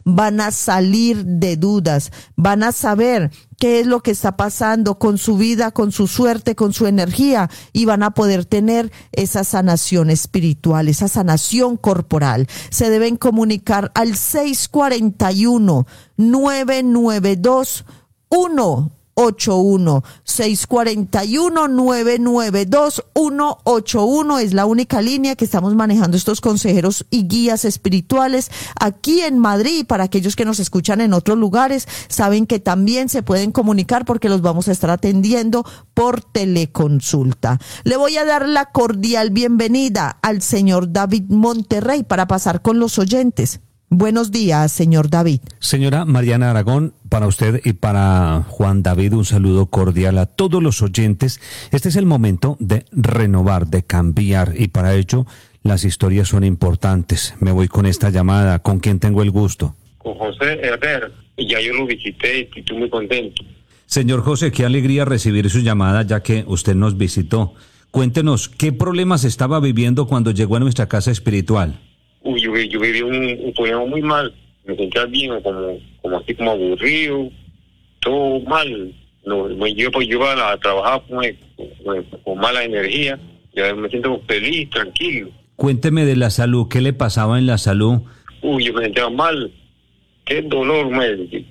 van a salir de dudas, van a saber qué es lo que está pasando con su vida, con su suerte, con su energía, y van a poder tener esa sanación espiritual, esa sanación corporal. Se deben comunicar al 641-992-181, 641-992-181 es la única línea que estamos manejando estos consejeros y guías espirituales aquí en Madrid. Para aquellos que nos escuchan en otros lugares, saben que también se pueden comunicar porque los vamos a estar atendiendo por teleconsulta. Le voy a dar la cordial bienvenida al señor David Monterrey para pasar con los oyentes. Buenos días, señor David. Señora Mariana Aragón, para usted y para Juan David, un saludo cordial a todos los oyentes. Este es el momento de renovar, de cambiar, y para ello las historias son importantes. Me voy con esta llamada. ¿Con quién tengo el gusto? Con José Herrera. Y ya yo lo visité y estoy muy contento. Señor José, qué alegría recibir su llamada ya que usted nos visitó. Cuéntenos, ¿qué problemas estaba viviendo cuando llegó a nuestra casa espiritual? Yo viví un problema muy mal. Me sentía bien, como así como aburrido, todo mal. Yo iba a trabajar con mala energía. Ya me siento feliz, tranquilo. Cuénteme de la salud, ¿qué le pasaba en la salud? Yo me sentía mal. Qué dolor, no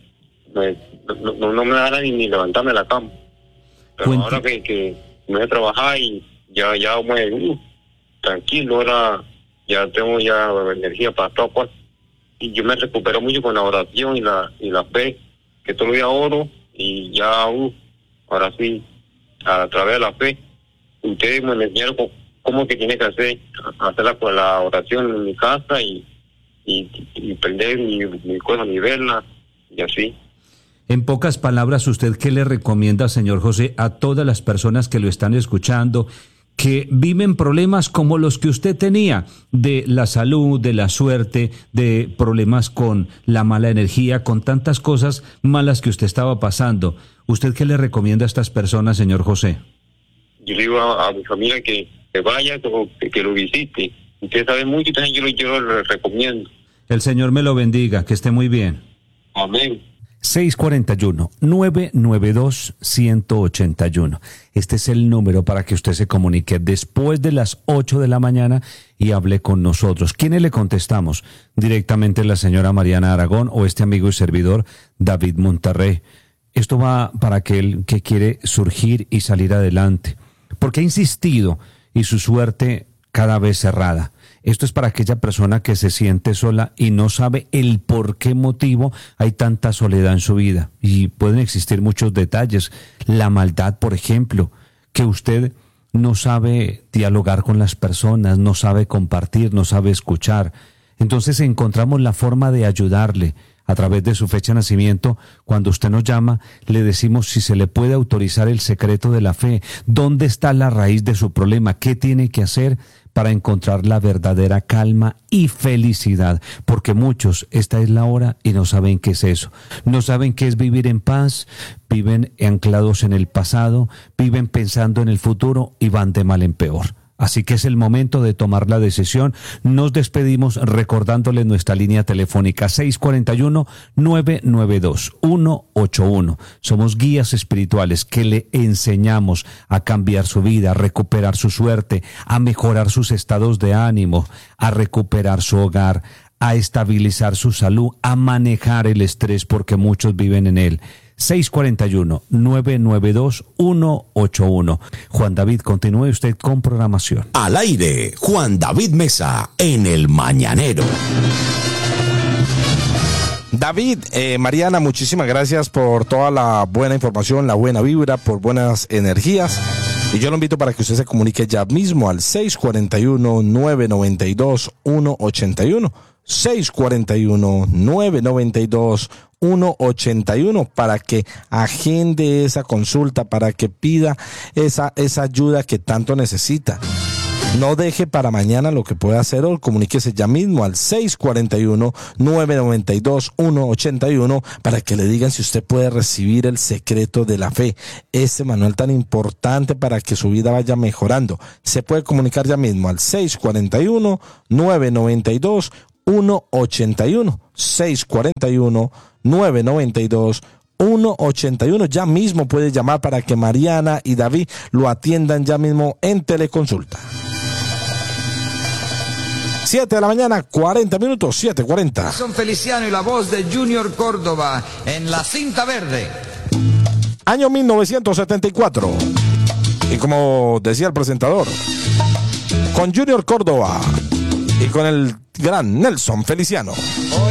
me daba ni levantarme de la cama. Pero ahora que me voy a trabajar y ya tranquilo, ahora ya tengo energía para todo, pues. Y yo me recupero mucho con la oración y la fe, que todo el día oro, y ya ahora sí, a través de la fe, ustedes me enseñaron cómo que tiene que hacer la oración en mi casa y prender mi cosa, mi vela, y así. En pocas palabras, ¿usted qué le recomienda, señor José, a todas las personas que lo están escuchando, que viven problemas como los que usted tenía, de la salud, de la suerte, de problemas con la mala energía, con tantas cosas malas que usted estaba pasando? ¿Usted qué le recomienda a estas personas, señor José? Yo le digo a mi familia que vaya, que lo visite. Usted sabe mucho y también yo lo recomiendo. El Señor me lo bendiga, que esté muy bien. Amén. 641-992-181. Este es el número para que usted se comunique después de las 8 de la mañana y hable con nosotros. ¿Quiénes le contestamos? Directamente la señora Mariana Aragón o este amigo y servidor David Monterrey. Esto va para aquel que quiere surgir y salir adelante, porque ha insistido y su suerte cada vez cerrada. Esto es para aquella persona que se siente sola y no sabe el por qué motivo hay tanta soledad en su vida. Y pueden existir muchos detalles. La maldad, por ejemplo, que usted no sabe dialogar con las personas, no sabe compartir, no sabe escuchar. Entonces encontramos la forma de ayudarle. A través de su fecha de nacimiento, cuando usted nos llama, le decimos si se le puede autorizar el secreto de la fe, dónde está la raíz de su problema, qué tiene que hacer para encontrar la verdadera calma y felicidad, porque muchos, esta es la hora y no saben qué es eso, no saben qué es vivir en paz, viven anclados en el pasado, viven pensando en el futuro y van de mal en peor. Así que es el momento de tomar la decisión. Nos despedimos recordándole nuestra línea telefónica 641-992-181. Somos guías espirituales que le enseñamos a cambiar su vida, a recuperar su suerte, a mejorar sus estados de ánimo, a recuperar su hogar, a estabilizar su salud, a manejar el estrés porque muchos viven en él. 641-992-181. Juan David, continúe usted con programación. Al aire, Juan David Mesa, en El Mañanero. David, Mariana, muchísimas gracias por toda la buena información, la buena vibra, por buenas energías. Y yo lo invito para que usted se comunique ya mismo al 641-992-181. 641-992-181 para que agende esa consulta, para que pida esa ayuda que tanto necesita. No deje para mañana lo que pueda hacer hoy. Comuníquese ya mismo al 641-992-181 para que le digan si usted puede recibir el secreto de la fe. Este manual tan importante para que su vida vaya mejorando. Se puede comunicar ya mismo al 641-992-181 1-641-992-181. Ya mismo puede llamar para que Mariana y David lo atiendan ya mismo en teleconsulta. 7 de la mañana, 40 minutos, 7:40. Son Feliciano y la voz de Junior Córdoba en La Cinta Verde. Año 1974. Y como decía el presentador, con Junior Córdoba y con el gran Nelson Feliciano.